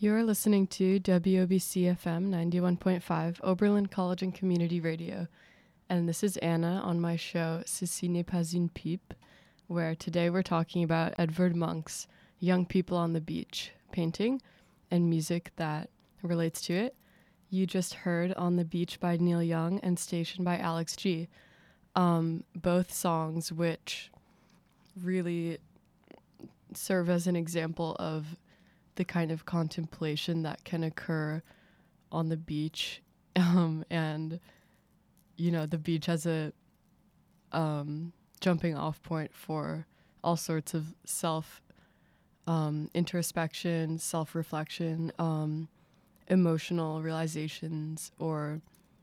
You're listening to WOBC FM 91.5, Oberlin College and Community Radio. And this is Anna on my show, Ceci n'est pas une pipe, where today we're talking about Edvard Munch's Young People on the Beach painting and music that relates to it. You just heard On the Beach by Neil Young and Station by Alex G. Both songs which really serve as an example of the kind of contemplation that can occur on the beach. And, you know, the beach as a jumping off point for all sorts of introspection, self-reflection, emotional realizations, or,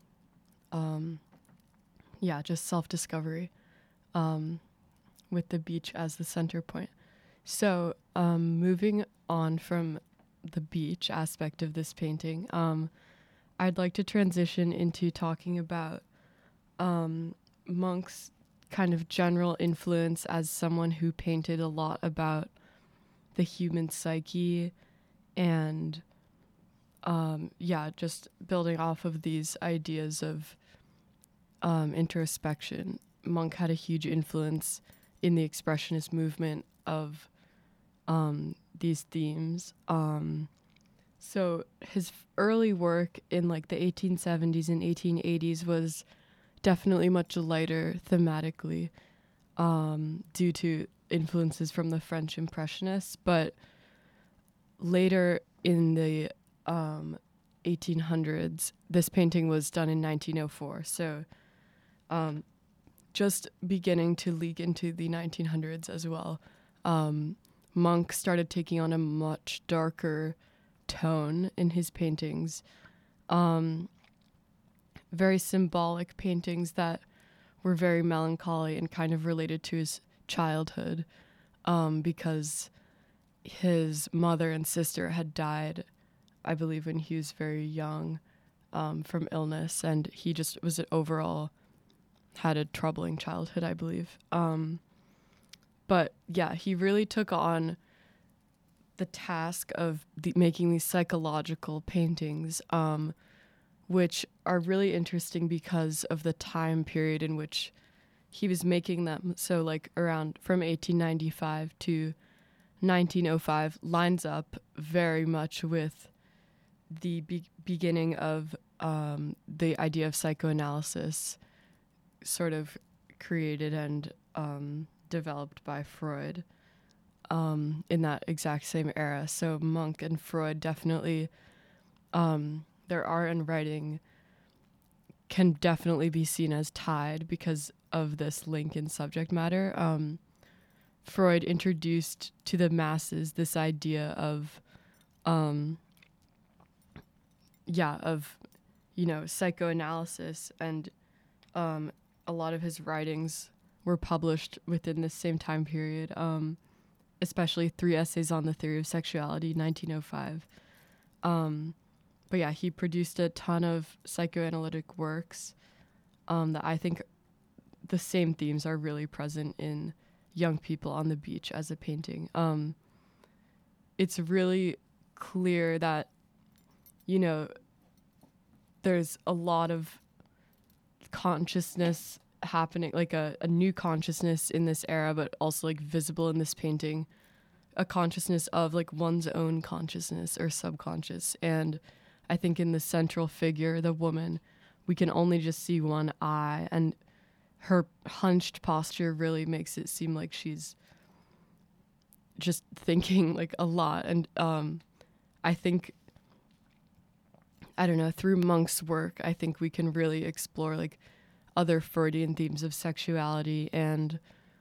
just self-discovery with the beach as the center point. So moving on from the beach aspect of this painting, I'd like to transition into talking about Munch's kind of general influence as someone who painted a lot about the human psyche and, just building off of these ideas of introspection. Munch had a huge influence in the expressionist movement of these themes. So his early work in like the 1870s and 1880s was definitely much lighter thematically due to influences from the French Impressionists. But later in the 1800s, this painting was done in 1904. So just beginning to leak into the 1900s as well. Munch started taking on a much darker tone in his paintings. Very symbolic paintings that were very melancholy and kind of related to his childhood, because his mother and sister had died, I believe, when he was very young, from illness, and he just was overall had a troubling childhood, I believe. But yeah, he really took on the task of making these psychological paintings, which are really interesting because of the time period in which he was making them. So like around from 1895 to 1905 lines up very much with the beginning of the idea of psychoanalysis, sort of created and developed by Freud in that exact same era. So Munch and Freud definitely, their art and writing can definitely be seen as tied because of this link in subject matter. Freud introduced to the masses this idea of, psychoanalysis, and a lot of his writings were published within this same time period, especially 3 essays on the theory of sexuality, 1905. But yeah, he produced a ton of psychoanalytic works that I think the same themes are really present in Young People on the Beach as a painting. It's really clear that, there's a lot of consciousness happening, like a new consciousness in this era, but also like visible in this painting, a consciousness of like one's own consciousness or subconscious. And I think in the central figure, the woman, we can only just see one eye, and her hunched posture really makes it seem like she's just thinking like a lot. And I think, I don't know, through Munch's work, I think we can really explore like other Freudian themes of sexuality and,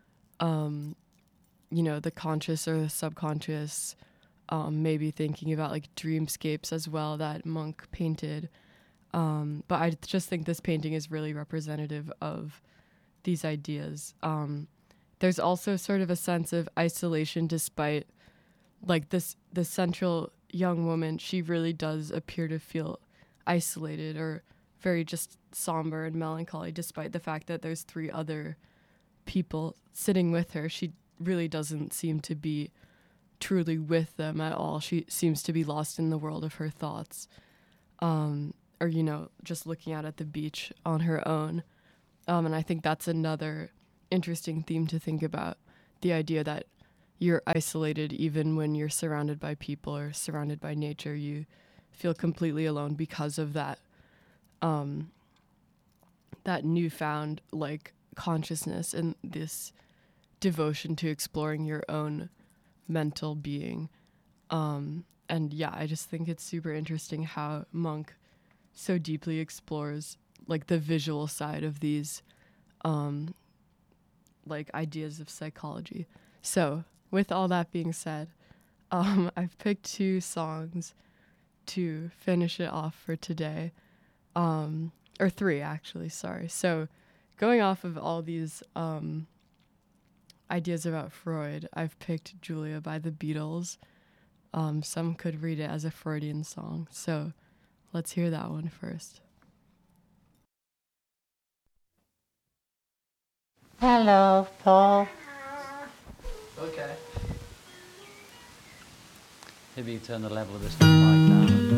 the conscious or the subconscious, maybe thinking about like dreamscapes as well that Munch painted. But I just think this painting is really representative of these ideas. There's also sort of a sense of isolation despite like the central young woman. She really does appear to feel isolated or very just somber and melancholy, despite the fact that there's 3 other people sitting with her. She really doesn't seem to be truly with them at all. She seems to be lost in the world of her thoughts, or, you know, just looking out at the beach on her own. And I think that's another interesting theme to think about, the idea that you're isolated even when you're surrounded by people or surrounded by nature. You feel completely alone because of that that newfound like consciousness and this devotion to exploring your own mental being. And yeah, I just think it's super interesting how Monk so deeply explores like the visual side of these like ideas of psychology. So with all that being said, I've picked two songs to finish it off for today. Or three actually, sorry. So going off of all these ideas about Freud, I've picked Julia by the Beatles. Some could read it as a Freudian song. So let's hear that one first. Hello, Paul. Okay. Maybe you turn the level of this mic down.